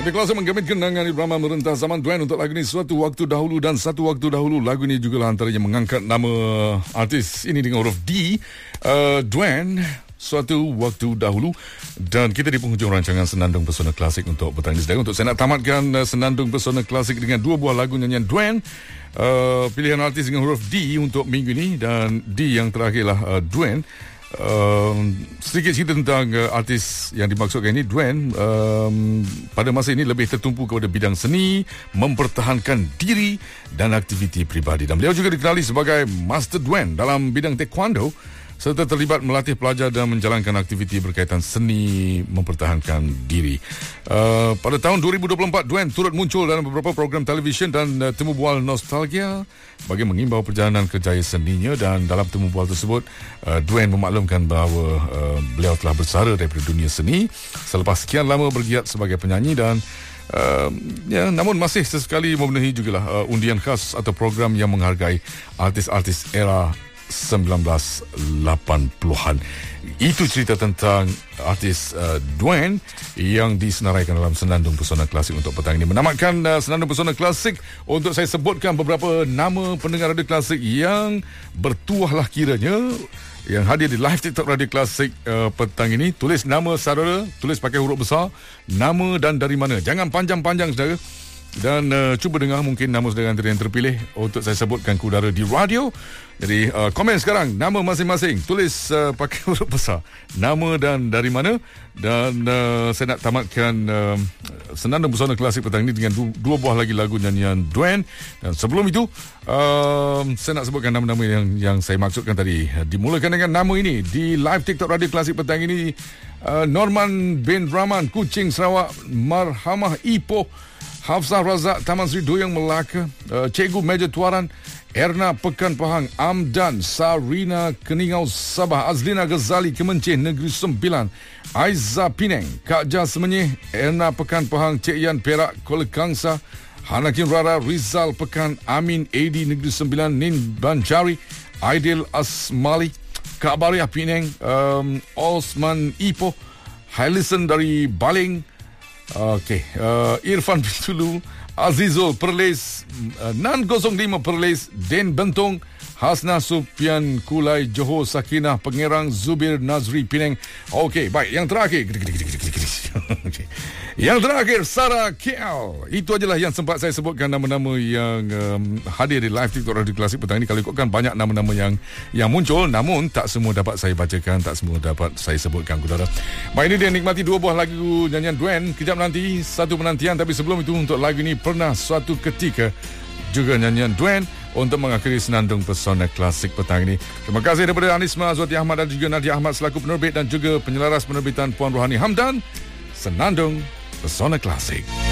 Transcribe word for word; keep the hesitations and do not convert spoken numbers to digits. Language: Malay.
Di kelas menggamit kenangan Ibrahim merentas zaman Dwayne untuk lagu ini suatu waktu dahulu, dan satu waktu dahulu lagu ini juga antaranya mengangkat nama artis ini dengan huruf D, uh, Dwayne, suatu waktu dahulu. Dan kita di penghujung rancangan Senandung Pesona Klasik untuk petang ini. Untuk saya nak tamatkan uh, Senandung Pesona Klasik dengan dua buah lagu nyanyian Dwayne, uh, pilihan artis dengan huruf D untuk minggu ini, dan D yang terakhirlah uh, Dwayne. Uh, sedikit cerita tentang uh, artis yang dimaksudkan ini. Dwayne um, pada masa ini lebih tertumpu kepada bidang seni, mempertahankan diri dan aktiviti peribadi, dan beliau juga dikenali sebagai Master Dwayne dalam bidang taekwondo, serta terlibat melatih pelajar dan menjalankan aktiviti berkaitan seni mempertahankan diri. Uh, pada tahun dua ribu dua puluh empat, Dwayne turut muncul dalam beberapa program televisyen dan uh, temu bual nostalgia bagi mengimbau perjalanan kerjaya seninya. Dan dalam temu bual tersebut, uh, Dwayne memaklumkan bahawa uh, beliau telah bersara daripada dunia seni selepas sekian lama bergiat sebagai penyanyi, dan uh, ya, namun masih sesekali memenuhi jugalah uh, undian khas atau program yang menghargai artis-artis era sembilan belas lapan puluhan. Itu cerita tentang artis uh, Dwayne yang disenaraikan dalam Senandung Pesona Klasik untuk petang ini. Menamatkan uh, Senandung Pesona Klasik, untuk saya sebutkan beberapa nama pendengar radio klasik yang bertuahlah kiranya, yang hadir di live TikTok Radio Klasik uh, petang ini. Tulis nama saudara, tulis pakai huruf besar, nama dan dari mana. Jangan panjang-panjang saudara. Dan uh, cuba dengar, mungkin nama saudara antara yang terpilih untuk saya sebutkan ke udara di radio. Jadi uh, komen sekarang nama masing-masing, tulis uh, pakai huruf besar, nama dan dari mana. Dan uh, saya nak tamatkan uh, Senandung Pesona Klasik petang ini dengan du- dua buah lagi lagu nyanyian Dwayne. Dan sebelum itu uh, saya nak sebutkan nama-nama yang yang saya maksudkan tadi. Dimulakan dengan nama ini di live TikTok Radio Klasik petang ini. uh, Norman bin Rahman, Kuching, Sarawak. Marhamah Ipoh, Hafsah Razak, Taman Sri Doyang, Melaka. uh, Cikgu Meja Tuaran, Erna Pekan Pahang, Amdan, Sarina Keningau, Sabah. Azlina Ghazali, Kemencih, Negeri Sembilan. Aiza Pineng, Kak Jah Semenyih, Erna Pekan Pahang, Cik Yan Perak, Kuala Kangsa. Hanakin Rara, Rizal Pekan, Amin Edi, Negeri Sembilan. Nin Banjari, Aidil Asmali, Kak Bariah Pineng, um, Osman Ipoh, Hailison dari Baling. Okey, uh, Irfan Bintulu, Azizul Perlis, uh, enam kosong lima Perlis, Den Bentong, Hasna Supian Kulai, Johor Sakinah Pengerang, Zubir Nazri Pineng. Okey, baik, yang terakhir. Okay. Yang terakhir, Sarah K L. Itu adalah yang sempat saya sebutkan nama-nama yang um, hadir di live TikTok Radio Klasik petang ini. Kalau ikutkan banyak nama-nama yang yang muncul, namun tak semua dapat saya bacakan, tak semua dapat saya sebutkan, saudara. Baik, ini dia nikmati dua buah lagu nyanyian Dwayne. Kejap nanti satu penantian, tapi sebelum itu untuk lagu ini, Pernah Suatu Ketika, juga nyanyian Dwayne, untuk mengakhiri Senandung Pesona Klasik petang ini. Terima kasih daripada Anisma Azwati Ahmad dan juga Nadia Ahmad selaku penerbit dan juga penyelaras penerbitan Puan Rohani Hamdan. Senandung Pesona Klasik.